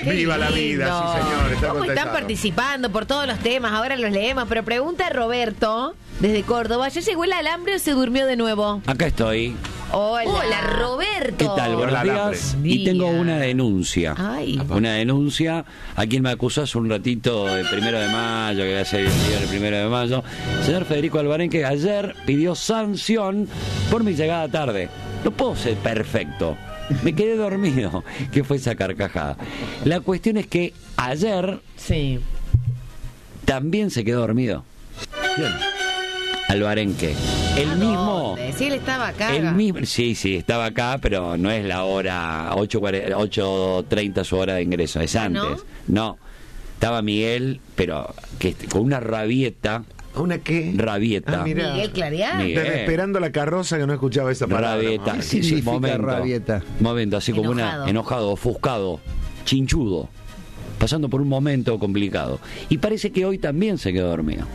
Viva la vida, sí señor. ¿Cómo están participando por todos los temas? Ahora los leemos, pero pregunta Roberto, desde Córdoba, ¿ya llegó el alambre o se durmió de nuevo? Acá estoy. Hola Roberto. ¿Qué tal? Buenos días. Y tengo una denuncia. Ay. Una denuncia. A quien me acusó hace un ratito del 1 de mayo, que va a ser el 1 de mayo. Señor Federico Albarén, que ayer pidió sanción por mi llegada tarde. No puedo ser perfecto. Me quedé dormido. ¿Qué fue esa carcajada? La cuestión es que ayer también se quedó dormido. ¿Quién? Albarenque. El mismo. Sí, él estaba acá. El mismo, sí, estaba acá, pero no es la hora 8:30 su hora de ingreso, es antes. No. Estaba Miguel, pero que con una rabieta. ¿Una qué? Rabieta. Miguel Clarián. Esperando la carroza que no escuchaba esa palabra. Rabieta. ¿Qué significa momento, rabieta? Momento, así como enojado, ofuscado, chinchudo, pasando por un momento complicado. Y parece que hoy también se quedó dormido.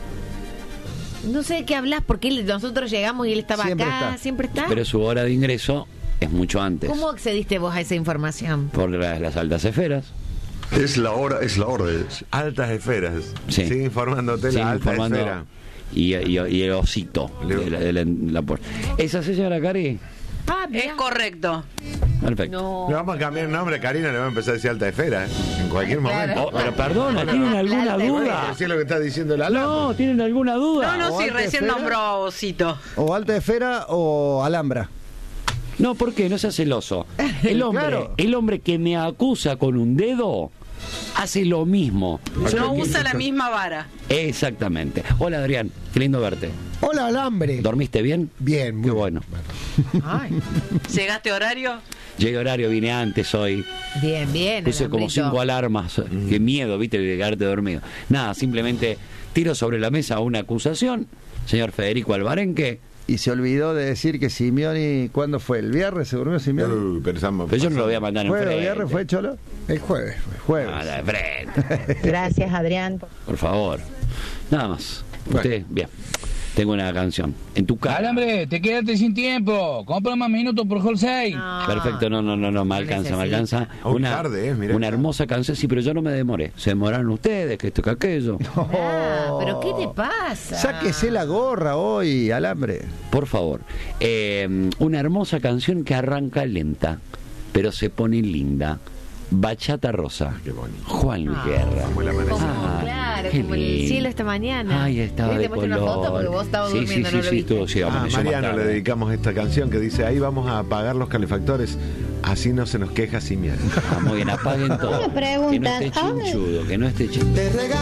No sé de qué hablas, porque nosotros llegamos y él estaba Siempre acá. está. Siempre está. Pero su hora de ingreso es mucho antes. ¿Cómo accediste vos a esa información? Por las altas esferas. Es la hora de... Altas esferas. Sí. Sigue informándote Sí, la alta informando. esfera. Y el osito de la puerta. ¿Esa señora Cari? Es correcto. Perfecto. No. Le vamos a cambiar el nombre, Karina, le va a empezar a decir alta esfera, en cualquier momento. Oh, pero perdona, ¿tienen alguna duda? Decir lo que está diciendo la alambre. No, ¿tienen alguna duda? No, sí, alta recién esfera. nombró a Osito. O alta esfera o alhambra. No, ¿por qué? No seas celoso. El hombre, Claro. el hombre que me acusa con un dedo hace lo mismo. No usa la misma vara. Exactamente. Hola Adrián, qué lindo verte. Hola, alambre. ¿Dormiste bien? Bien, muy Qué bueno. Ay. ¿Llegaste horario? Llegué horario, vine antes hoy. Bien. Puse como 5 alarmas. Qué miedo, viste, de quedarte dormido. Nada, simplemente tiro sobre la mesa una acusación. Señor Federico Albarenque. Y se olvidó de decir que Simeoni, ¿cuándo fue? ¿El viernes se durmió Simeoni? Pero Pero yo no lo voy a mandar ¿Fue el enfrente. viernes? ¿Fue Cholo? El jueves. Jueves. Nada, enfrente. Gracias, Adrián. Por favor. Nada más. Usted, bien. Tengo una canción. En tu cara. Alambre, te quedaste sin tiempo. Compra más minutos por Wholesale. Perfecto, no, me alcanza. Mirá. Una hermosa canción, sí, pero yo no me demoré. Se demoraron ustedes, que esto, que aquello. ¿Pero qué te pasa? Sáquese la gorra hoy, alambre. Por favor. Una hermosa canción que arranca lenta, pero se pone linda. Bachata Rosa. Qué bonito. Juan Luis Guerra. Como el amanecer. Claro, qué como el lindo. cielo esta mañana. Ay, estaba de ¿Te mostré color. una foto? Porque vos estabas Sí, durmiendo, no lo viste. estuvo, sí, A amaneció más Mariano tarde. le dedicamos esta canción que dice: ahí vamos a apagar los calefactores, así no se nos queja Simeoni. Muy bien, apaguen todo. Una pregunta, Que no esté ¿sabe? chinchudo, que no esté chinchudo.